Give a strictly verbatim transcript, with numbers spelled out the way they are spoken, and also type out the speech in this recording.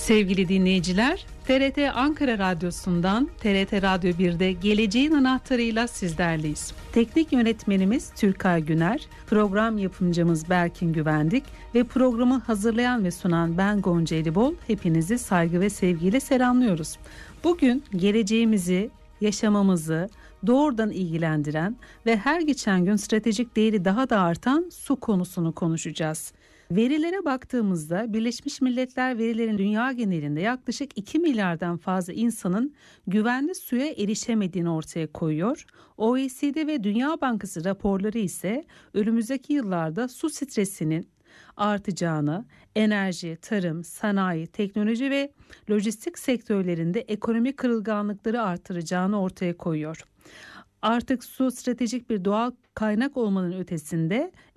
Sevgili dinleyiciler, T R T Ankara Radyosu'ndan T R T Radyo bir'de Geleceğin Anahtarı'yla sizlerleyiz. Teknik yönetmenimiz Türkay Güner, program yapımcımız Berkin Güvendik ve programı hazırlayan ve sunan ben Gonca Elibol. Hepinizi saygı ve sevgiyle selamlıyoruz. Bugün geleceğimizi, yaşamamızı doğrudan ilgilendiren ve her geçen gün stratejik değeri daha da artan su konusunu konuşacağız. Verilere baktığımızda Birleşmiş Milletler verilerin dünya genelinde yaklaşık iki milyardan fazla insanın güvenli suya erişemediğini ortaya koyuyor. O E C D ve Dünya Bankası raporları ise önümüzdeki yıllarda su stresinin artacağını, enerji, tarım, sanayi, teknoloji ve lojistik sektörlerinde ekonomik kırılganlıkları artıracağını ortaya koyuyor. Artık su stratejik bir doğal kaynak olmanın ötesinde